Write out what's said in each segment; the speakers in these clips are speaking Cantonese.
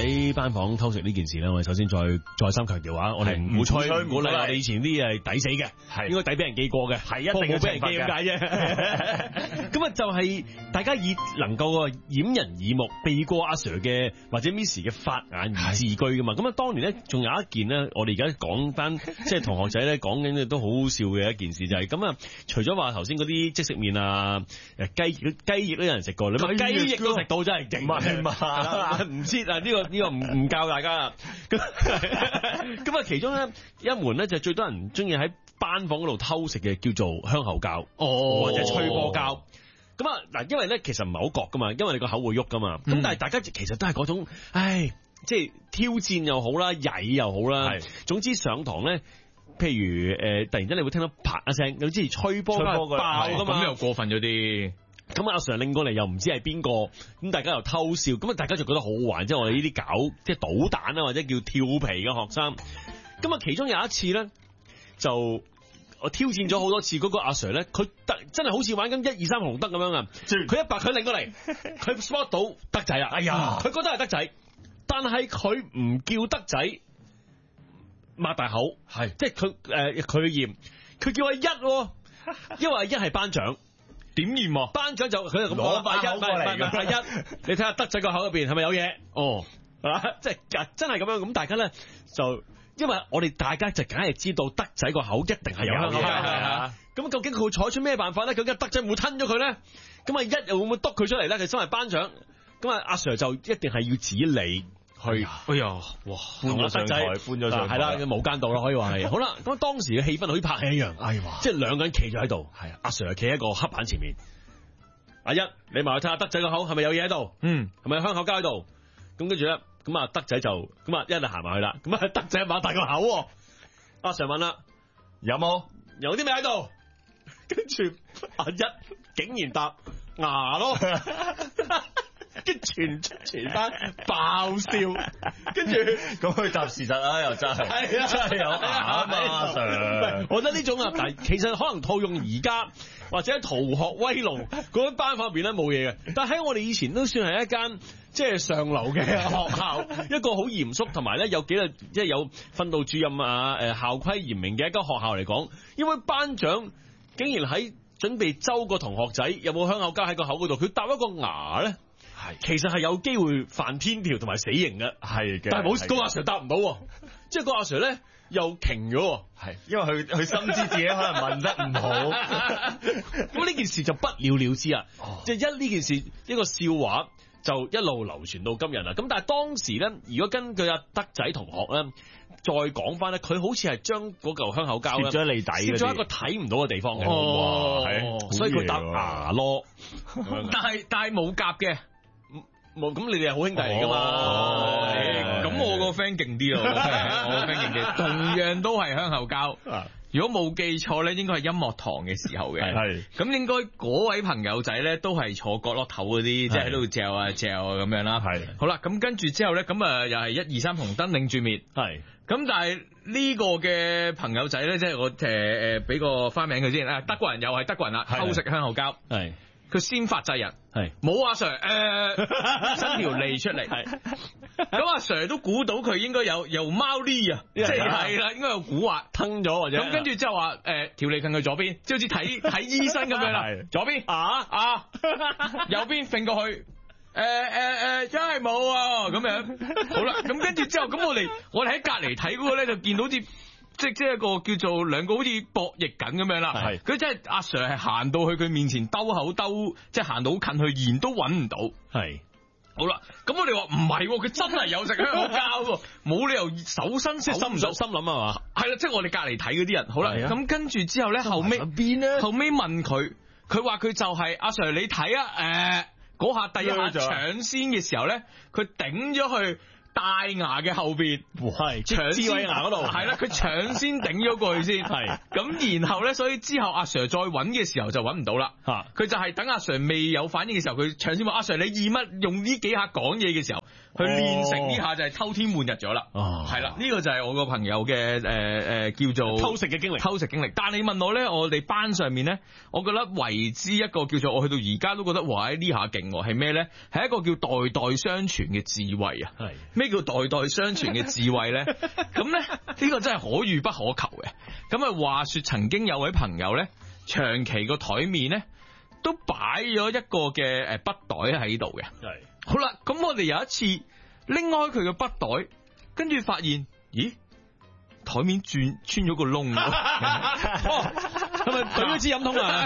喺班房偷食呢件事咧，我哋首先再三強調啊，我哋唔鼓吹唔鼓勵，我哋以前啲嘢係抵死嘅，係應該抵俾人記過嘅，係一定要俾人記咁解啫。咁啊就係大家以能夠掩人耳目，避過阿 Sir 嘅或者 Miss 嘅法眼而自居噶嘛。咁啊當年咧仲有一件咧，我哋而家講翻即係同學仔咧講緊嘅都好好笑嘅一件事就係咁啊，除咗話頭先嗰啲即食麵啊，雞翼都有人食過，你話雞翼都食到真係勁，係嘛？唔知啊，呢個唔教大家啦。咁啊，其中咧一門咧就最多人中意喺班房嗰度偷食嘅，叫做香口膠，或者吹波膠。咁啊嗱，因為咧其實唔係好覺噶嘛，因為你個口會喐噶嘛。咁但係大家其實都係嗰種，即係挑戰又好啦，曳又好啦。總之上堂咧。譬如突然間你會聽到啪一聲，有之前吹波爆噶嘛， 咁又過分咗啲。 咁阿 Sir 拎過嚟又唔知係邊個，咁大家又偷笑，咁啊大家就覺得好好玩，即係我哋呢啲搞即係搗蛋啊，或者叫調皮嘅學生。咁啊其中有一次咧，就我挑戰咗好多次嗰個阿 Sir 咧，佢真係好似玩緊1、2、3紅燈咁樣啊！佢一白佢拎過嚟，佢 spot 到德仔啊！哎呀，佢覺得係德仔，但係佢唔叫德仔。擘大口係，即係佢驗，佢叫阿一，因為阿一係班長，點驗？班長就佢就咁攞把一過嚟，阿一，你睇下德仔個口入邊係咪有嘢？哦，即係真係咁樣，咁大家咧就，因為我哋大家就梗係知道德仔個口一定係有嘢，咁究竟佢會採取咩辦法咧？究竟德仔會唔會吞咗佢咧？咁阿一又會唔會督佢出嚟咧？佢身為班長，咁阿 Sir 就一定係要指你。去，哎呀，哇！搬咗上台，係啦，無間道啦，可以話係。好啦，咁當時嘅氣氛好似拍戲一樣，哎呀，即係兩個人企咗喺度，係阿 Sir 企喺個黑板前面，阿一，你埋去睇下德仔個口係咪有嘢喺度？係咪香口膠喺度？咁跟住咧，咁啊德仔就咁啊一就行埋去啦，咁啊德仔擘大個口，阿 Sir 問啦，有冇？有啲咩喺度？跟住阿一竟然答牙咯。跟全班爆笑，跟住咁佢答事實啊，又真係，真係有牙啊嘛 Sir。 我覺得呢種啊，但係其實可能套用而家或者逃學威龍嗰啲班房入邊咧冇嘢嘅，但係喺我哋以前都算係一間即係上流嘅學校，一個好嚴肅同埋咧有紀律，即係有訓導主任啊，校規嚴明嘅一間學校嚟講，因為班長竟然喺準備周個同學仔有冇香口膠喺個口嗰度，佢搭一個牙咧。其實係有機會犯天條同埋死刑嘅，係嘅。但係冇個阿 Sir 答唔到，即係個阿 Sir 咧又停咗，係因為佢深知自己可能問得唔好，咁呢件事就不了了之啊！即係呢件事一個笑話就一路流傳到今日啦。咁但係當時咧，如果根據阿德仔同學咧再講翻咧，佢好似係將嗰嚿香口膠咧攝咗你底， 攝咗一個睇唔到嘅地方嘅，所以佢答牙咯。 但係冇夾嘅。 冇，咁你哋係好兄弟嚟噶嘛？ 咁我個 friend 勁啲咯，我個 friend 勁啲，同樣都係香口膠。如果冇記錯咧，應該係音樂堂嘅時候嘅。係，咁應該嗰位朋友仔咧都係坐角落頭嗰啲，即係喺度嚼啊咁樣啦。係，好啦，咁跟住之後咧，咁啊又係1、2、3紅燈領住滅。係，咁但係呢個嘅朋友仔咧，即係我俾個花名佢先。德國人又係德國人啦，偷食香口膠。係。佢先發制人，係冇阿 Sir，伸條脷出嚟，係咁阿 Sir 都估到佢應該有貓膩啊，即係係啦，應該有蠱惑吞咗或者咁，跟住之後話條脷近佢左邊，即係好似睇醫生咁樣啦，左邊右邊揈過去，真係冇啊咁樣，好啦，咁跟住之後咁我哋喺隔離睇嗰個咧就見到啲。即係一個叫做兩個好似博弈緊咁樣啦，係佢真係阿 Sir 係行到去佢面前兜口兜，即係行到好近去，然都揾唔到。係好啦，咁我哋話唔係，佢真係有食香口膠，冇理由手伸手心唔想心諗啊嘛。係啦，即係我哋隔籬睇嗰啲人，好啦，咁跟住之後咧，後尾問佢，佢話佢就係阿 Sir，你睇啊，嗰下第一下搶先嘅時候咧，佢頂咗去。大牙嘅後邊，係搶智慧牙嗰度，係啦，佢搶先頂咗過去先，係咁，然後咧，所以之後阿 Sir 再揾嘅時候就揾唔到啦，佢就係等阿 Sir 未有反應嘅時候，佢搶先話阿 Sir 你以乜用呢幾下講嘢嘅時候， 去練成呢下就係偷天換日咗啦。係啦，呢個就係我個朋友嘅叫做偷食嘅經歷。 但係你問我咧，我哋班上面咧，我覺得為之一個叫做我去到而家都覺得哇呢下勁喎，係咩咧？係一個叫代代相傳嘅智慧啊！係咩叫代代相傳嘅智慧咧？咁咧呢個真係可遇不可求嘅。咁啊話說曾經有位朋友咧，長期個台面咧都擺咗一個嘅筆袋喺度嘅。係好啦，咁我哋有一次拎開佢嘅筆袋，跟住發現，咦？台面穿咗個窿，係咪懟咗支飲筒啊？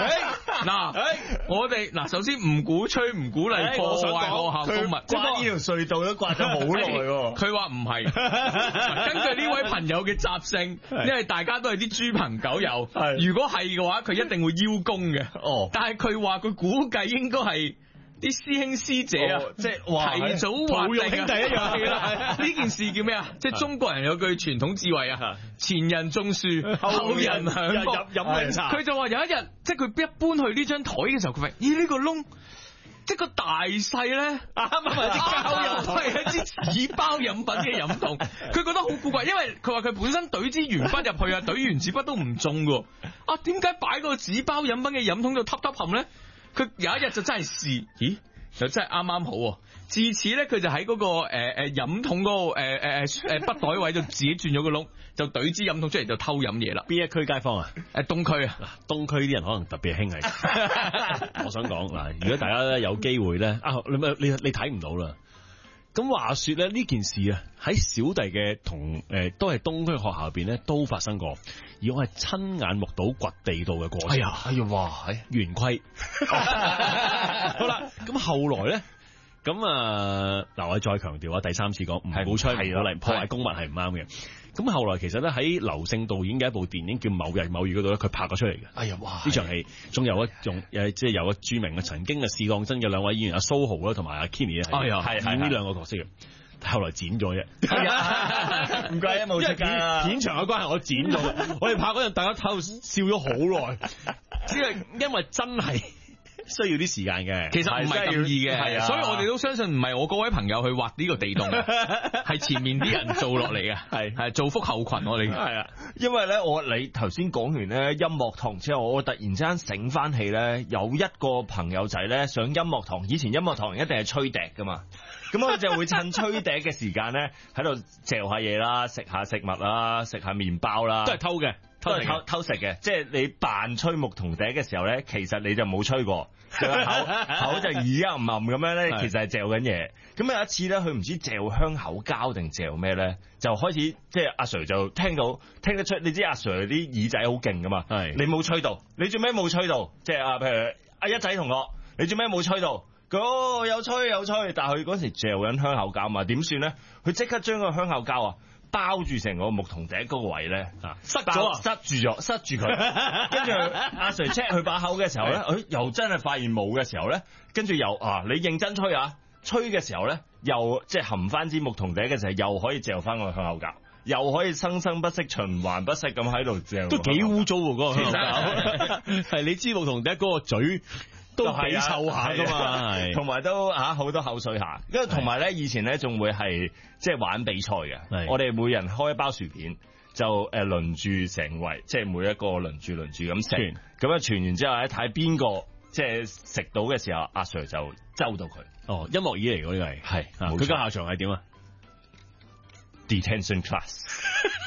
我哋首先唔鼓吹唔鼓勵破壞學校公物， 刮呢條隧道都刮咗好耐喎。 佢話唔係，根據呢位朋友嘅習性，因為大家都係啲豬朋狗友，如果係嘅話，佢一定會邀功嘅。但係佢話佢估計應該係啲師兄師姐啊，即係提早話定兄弟一樣啦。呢件事叫咩啊？即係中國人有句傳統智慧啊，前人種樹，後人享福。飲茶。佢就話有一日，即係佢一搬去呢張台嘅時候，佢發現咦呢個窿，即係個大細咧，啱啱啲膠又係一支紙包飲品嘅飲筒。佢覺得好古怪，因為佢話佢本身懟支鉛筆入去啊，懟完支筆都唔中㗎。啊，點解擺個紙包飲品嘅飲筒度揼揼冚咧？佢有一日就真係試，咦，就真係啱啱好喎。自此咧，佢就喺嗰個飲筒嗰個筆袋位度自己轉咗個窿，就懟支飲筒出嚟就偷飲嘢啦。 邊一區街坊啊？ 東區啊。 東區啲人可能特別興係。我想講嗱，如果大家咧有機會咧，你睇唔到啦。咁話說咧，呢件事啊，喺小弟嘅都係東區學校入邊咧都發生過，而我係親眼目睹掘地道嘅過程。 哎呀，哇， 圓規。好啦，咁後來咧，嗱我再強調啊，第三次講唔好吹，唔好嚟破壞公物係唔啱嘅。咁後來其實咧喺劉勝導演嘅一部電影叫《某日某月》嗰度咧，佢拍咗出嚟嘅。哎呀，哇！呢場戲仲有即係有個著名嘅曾經嘅試當真嘅兩位演員阿蘇豪啦，同埋阿 Kenny 係演呢兩個角色嘅。後來剪咗啫， 唔怪得冇出㗎。 片場嘅關係我剪咗。我哋拍嗰陣大家睇到笑咗好耐，因為真係需要啲時間嘅， 其實唔係咁易嘅，所以我哋都相信唔係我嗰位朋友去挖呢個地洞，係前面啲人做落嚟嘅，係造福後群我哋。 係啊，因為咧你頭先講完咧音樂堂之後，我突然之間醒翻起咧，有一個朋友仔咧上音樂堂，以前音樂堂一定係吹笛噶嘛，咁我就會趁吹笛嘅時間咧喺度嚼下嘢啦，食下食物啦，食下麵包啦， 都係偷嘅。 偷食嘅，即係你扮吹牧童笛嘅時候咧，其實你就冇吹過，就口就耳噏噏咁樣咧，其實係嚼緊嘢。咁有一次咧，佢唔知嚼香口膠定嚼咩咧，就開始即係阿 Sir 就聽得出，你知阿 Sir 啲耳仔好勁噶嘛，你冇吹到，你做咩冇吹到？即係譬如阿一仔同學，你做咩冇吹到？佢有吹，但係佢嗰時嚼緊香口膠嘛，點算咧？佢即刻將個香口膠包住成個牧童笛嗰個位咧，塞住佢。跟住阿 Sir check 佢把口嘅時候咧，又真係發現冇嘅時候咧，跟住又你認真吹吹嘅時候咧，又即係含翻支牧童笛嘅時候，又可以嚼翻個香口膠，又可以生不息循環不息咁喺度嚼。 都幾污糟喎嗰個香口膠。係你知牧童笛嗰個嘴都幾臭下噶嘛， 同埋都好多口水下，跟住同埋咧以前咧仲會係即係玩比賽嘅，我哋每人開一包薯片，就輪住成圍，即係每一個輪住咁食，咁啊傳完之後咧睇邊個即係食到嘅時候，阿 Sir 就周到佢。 哦，音樂椅嚟嘅呢個係，佢間下場係點啊？ Detention class。